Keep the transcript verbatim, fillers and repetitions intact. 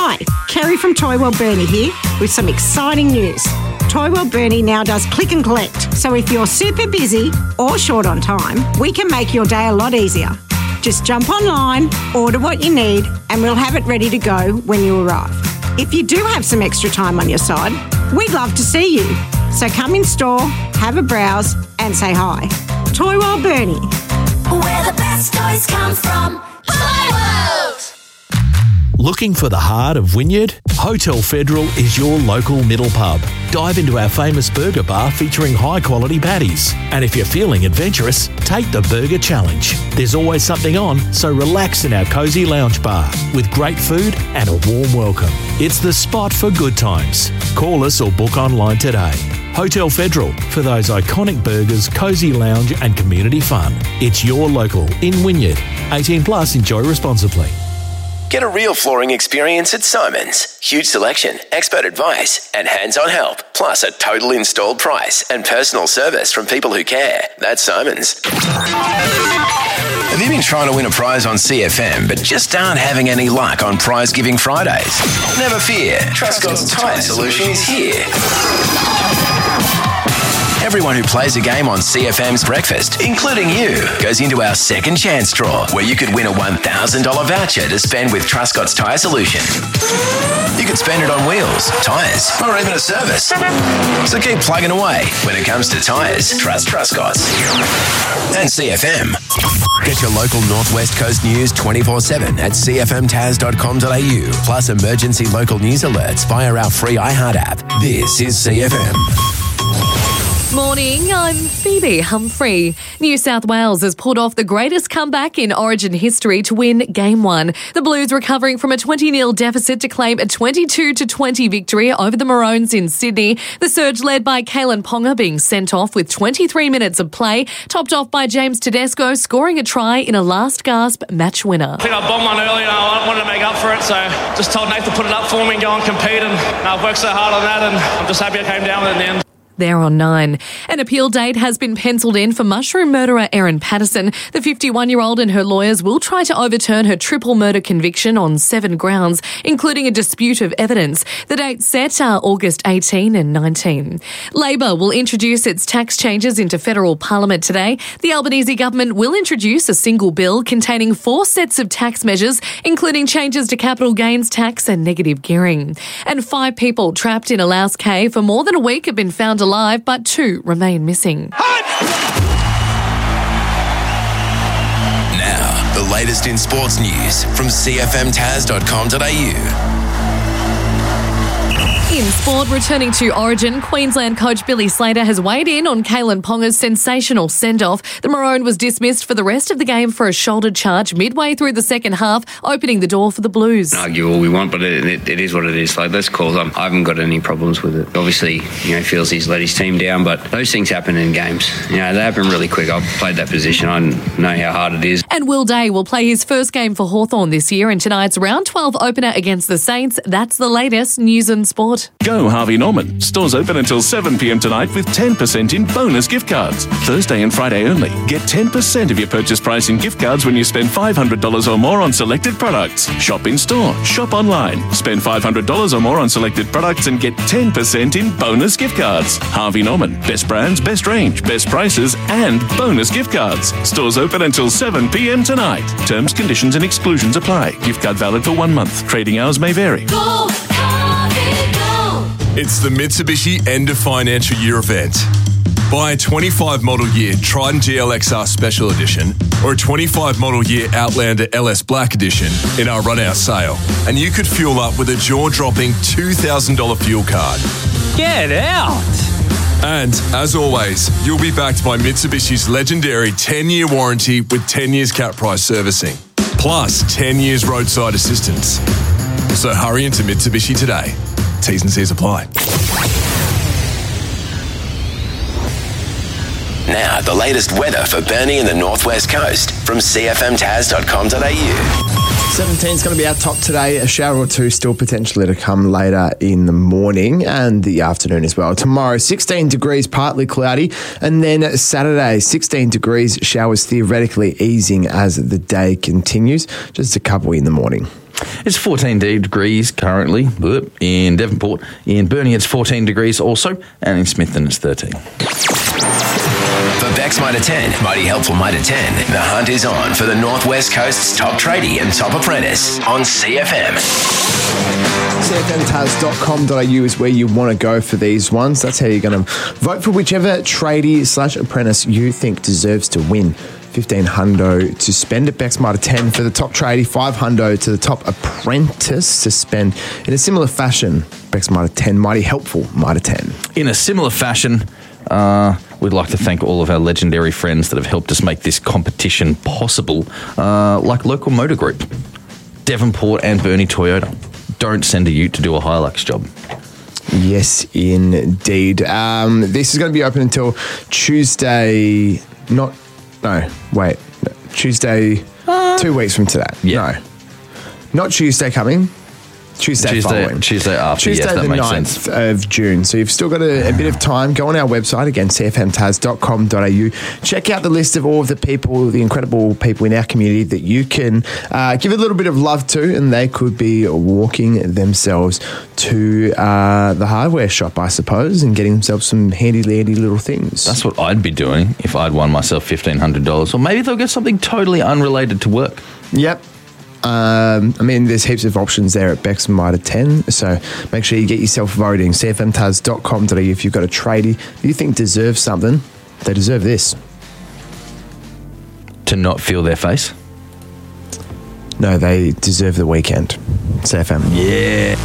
Hi, Kerry from Toy World Burnie here with some exciting news. Toy World Burnie now does click and collect, so if you're super busy or short on time, we can make your day a lot easier. Just jump online, order what you need, and we'll have it ready to go when you arrive. If you do have some extra time on your side, we'd love to see you. So come in store, have a browse, and say hi. Toy World Burnie. Where the best toys come from. Toy World! Looking for the heart of Wynyard? Hotel Federal is your local middle pub. Dive into our famous burger bar featuring high-quality patties. And if you're feeling adventurous, take the Burger Challenge. There's always something on, so relax in our cosy lounge bar with great food and a warm welcome. It's the spot for good times. Call us or book online today. Hotel Federal, for those iconic burgers, cosy lounge and community fun. It's your local in Wynyard. eighteen plus, enjoy responsibly. Get a real flooring experience at Simon's. Huge selection, expert advice, and hands-on help. Plus a total installed price and personal service from people who care. That's Simon's. Have you been trying to win a prize on C F M but just aren't having any luck on Prize Giving Fridays? Never fear. Trustcott's Tyre Solution is here. Everyone who plays a game on C F M's Breakfast, including you, goes into our second chance draw where you could win a one thousand dollars voucher to spend with Trustcott's Tyre Solution. You could spend it on wheels, tyres, or even a service. So keep plugging away. When it comes to tyres, trust Trustcott's. And C F M. Get your local Northwest Coast news twenty-four seven at c f m taz dot com dot a u, plus emergency local news alerts via our free iHeart app. This is C F M. Morning, I'm Phoebe Humphrey. New South Wales has pulled off the greatest comeback in Origin history to win Game one. The Blues recovering from a twenty nil deficit to claim a twenty-two to twenty victory over the Maroons in Sydney. The surge led by Kalen Ponga being sent off with twenty-three minutes of play, topped off by James Tedesco scoring a try in a last-gasp match winner. I think I bombed one earlier and I wanted to make up for it, so just told Nate to put it up for me and go and compete, and I've worked so hard on that and I'm just happy I came down with it in the end. There on nine. An appeal date has been penciled in for mushroom murderer Erin Patterson. The fifty-one-year-old and her lawyers will try to overturn her triple murder conviction on seven grounds, including a dispute of evidence. The dates set are August eighteenth and nineteenth. Labor will introduce its tax changes into federal parliament today. The Albanese government will introduce a single bill containing four sets of tax measures, including changes to capital gains tax and negative gearing. And five people trapped in a louse cave for more than a week have been found alive, but two remain missing. Now, the latest in sports news from c f m taz dot com dot a u. In sport, returning to Origin, Queensland coach Billy Slater has weighed in on Kalen Ponga's sensational send-off. The Maroon was dismissed for the rest of the game for a shoulder charge midway through the second half, opening the door for the Blues. Argue all we want, but it, it, it is what it is. Like, let's call them. I haven't got any problems with it. Obviously, you know, feels he's let his team down, but those things happen in games. You know, they happen really quick. I've played that position. I know how hard it is. And Will Day will play his first game for Hawthorn this year in tonight's round twelve opener against the Saints. That's the latest news and sport. Go Harvey Norman. Stores open until seven p m tonight with ten percent in bonus gift cards. Thursday and Friday only. Get ten percent of your purchase price in gift cards when you spend five hundred dollars or more on selected products. Shop in store. Shop online. Spend five hundred dollars or more on selected products and get ten percent in bonus gift cards. Harvey Norman. Best brands, best range, best prices and bonus gift cards. Stores open until seven p m tonight. Terms, conditions and exclusions apply. Gift card valid for one month. Trading hours may vary. Go, Harvey, go! It's the Mitsubishi End of Financial Year event. Buy a twenty-five model year Triton G L X R Special Edition or a twenty-five model year Outlander L S Black Edition in our run-out sale, and you could fuel up with a jaw-dropping two thousand dollars fuel card. Get out! And, as always, you'll be backed by Mitsubishi's legendary ten-year warranty with ten years cap price servicing, plus ten years roadside assistance. So hurry into Mitsubishi today. T's and C's apply. Now, the latest weather for Burnie and the Northwest Coast from c f m taz dot com dot a u. seventeen is going to be our top today. A shower or two still potentially to come later in the morning and the afternoon as well. Tomorrow, sixteen degrees, partly cloudy. And then Saturday, sixteen degrees, showers theoretically easing as the day continues. Just a couple in the morning. It's fourteen degrees currently in Devonport. In Burnie, it's fourteen degrees also, and in Smithton, it's thirteen. For Bex Mitre ten, Mighty Helpful Mitre ten, the hunt is on for the Northwest Coast's top tradie and top apprentice on C F M. C F M tas dot com dot a u is where you want to go for these ones. That's how you're going to vote for whichever tradie slash apprentice you think deserves to win. fifteen hundo to spend at Bex Mitre ten for the top tradie, five hundo to the top apprentice to spend in a similar fashion. Bex Mitre ten, Mighty Helpful Mitre ten. In a similar fashion, uh, we'd like to thank all of our legendary friends that have helped us make this competition possible, uh, like Local Motor Group, Devonport and Burnie Toyota. Don't send a ute to do a Hilux job. Yes, indeed. Um, this is going to be open until Tuesday, not, no, wait, no, Tuesday, uh, two weeks from today. Yeah. No, not Tuesday coming. Tuesday, Tuesday following. Tuesday after, Tuesday yes, that the makes ninth sense. of June. So you've still got a, a bit of time. Go on our website, again, c f m tas dot com dot a u. Check out the list of all of the people, the incredible people in our community that you can uh, give a little bit of love to, and they could be walking themselves to uh, the hardware shop, I suppose, and getting themselves some handy-dandy little things. That's what I'd be doing if I'd won myself fifteen hundred dollars. Or maybe they'll get something totally unrelated to work. Yep. Um, I mean, there's heaps of options there at Bex Mitre ten, so make sure you get yourself voting. c f m tas dot com dot a u if you've got a tradie that you think deserves something, they deserve this. To not feel their face? No, they deserve the weekend. C F M. Yeah.